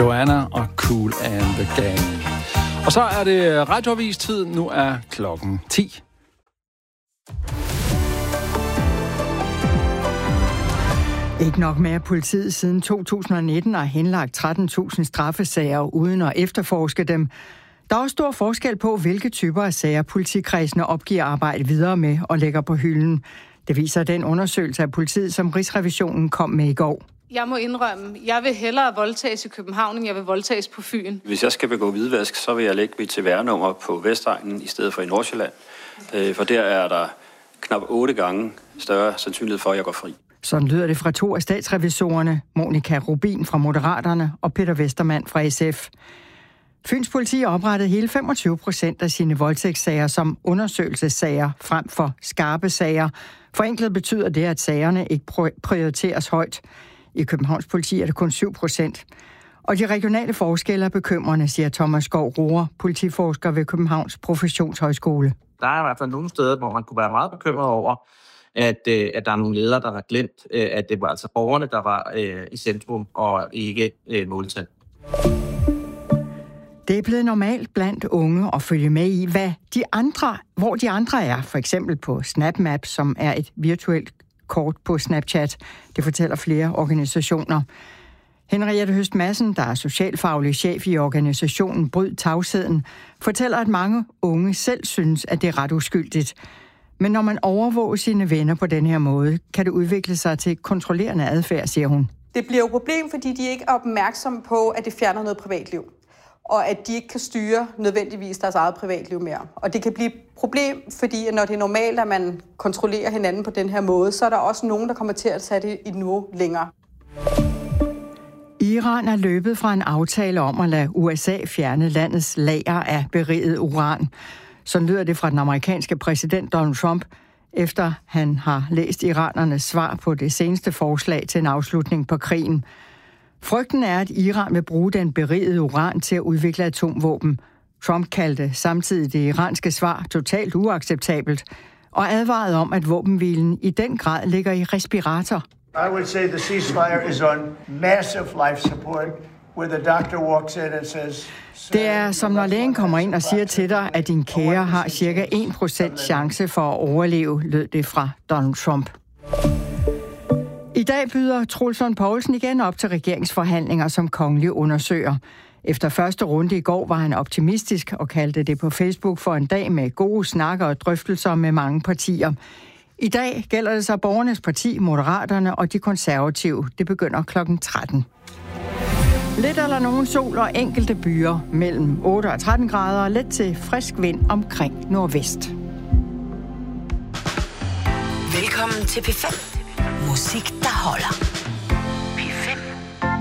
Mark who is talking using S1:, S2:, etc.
S1: Joanna og Kool and the Gang. Og så er det radioavis-tid. Nu er klokken 10.
S2: Ikke nok med, at politiet siden 2019 har henlagt 13.000 straffesager uden at efterforske dem. Der er også stor forskel på, hvilke typer af sager politikredsene opgiver arbejde videre med og lægger på hylden. Det viser den undersøgelse af politiet, som Rigsrevisionen kom med i går.
S3: Jeg må indrømme, jeg vil hellere voldtages i København, end jeg vil voldtages på Fyn.
S4: Hvis jeg skal begå hvidvask, så vil jeg lægge mit CVR-nummer på Vestegnen i stedet for i Nordsjælland. For der er der knap 8 gange større sandsynlighed for, at jeg går fri.
S2: Sådan lyder det fra 2 af statsrevisorerne, Monika Rubin fra Moderaterne og Peter Westermann fra SF. Fyns politi oprettede hele 25% af sine voldtægtssager som undersøgelsessager frem for skarpe sager. Forenklet betyder det, at sagerne ikke prioriteres højt. I Københavns politi er det kun 7%. Og de regionale forskelle er bekymrende, siger Thomas Skov Rohrer, politiforsker ved Københavns Professionshøjskole.
S5: Der er i hvert fald nogle steder, hvor man kunne være meget bekymret over, at der er nogle ledere, der har glemt, at det var altså borgerne, der var i centrum og ikke måltal.
S2: Det er blevet normalt blandt unge at følge med i, hvor de andre er. For eksempel på SnapMap, som er et virtuelt kort på Snapchat. Det fortæller flere organisationer. Henriette Høst Madsen, der er socialfaglig chef i organisationen Bryd Tavsheden, fortæller, at mange unge selv synes, at det er ret uskyldigt. Men når man overvåger sine venner på den her måde, kan det udvikle sig til kontrollerende adfærd, siger hun.
S6: Det bliver jo et problem, fordi de ikke er opmærksomme på, at det fjerner noget privatliv. Og at de ikke kan styre nødvendigvis deres eget privatliv mere. Og det kan blive et problem, fordi når det er normalt, at man kontrollerer hinanden på den her måde, så er der også nogen, der kommer til at tage det et niveau længere.
S2: Iran er løbet fra en aftale om at lade USA fjerne landets lager af beriget uran. Sådan lyder det fra den amerikanske præsident Donald Trump, efter han har læst iranernes svar på det seneste forslag til en afslutning på krigen. Frygten er, at Iran vil bruge den berigede uran til at udvikle atomvåben. Trump kaldte samtidig det iranske svar totalt uacceptabelt og advarede om, at våbenhvilen i den grad ligger i respirator.
S7: I would say the ceasefire is on massive life support, where the doctor walks in and says...
S2: Det er som når lægen kommer ind og siger til dig, at din kære har cirka 1% chance for at overleve, lød det fra Donald Trump. I dag byder Troels Lund Poulsen igen op til regeringsforhandlinger som kongelig undersøger. Efter første runde i går var han optimistisk og kaldte det på Facebook for en dag med gode snakker og drøftelser med mange partier. I dag gælder det så Borgernes Parti, Moderaterne og de konservative. Det begynder klokken 13. Lidt eller nogen sol og enkelte byer mellem 8 og 13 grader og let til frisk vind omkring nordvest.
S8: Velkommen til P5. Musik, der holder.